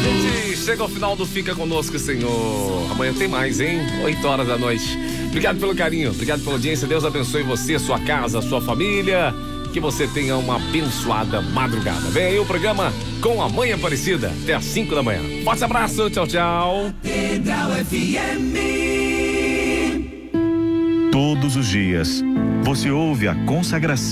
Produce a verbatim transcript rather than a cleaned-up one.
Gente, chega ao final do Fica Conosco, Senhor. Amanhã tem mais, hein? oito horas da noite. Obrigado pelo carinho, obrigado pela audiência. Deus abençoe você, sua casa, sua família. Que você tenha uma abençoada madrugada. Vem aí o programa Com a Mãe Aparecida, até às cinco da manhã. Forte abraço, tchau, tchau. Pedral F M. Todos os dias, você ouve a consagração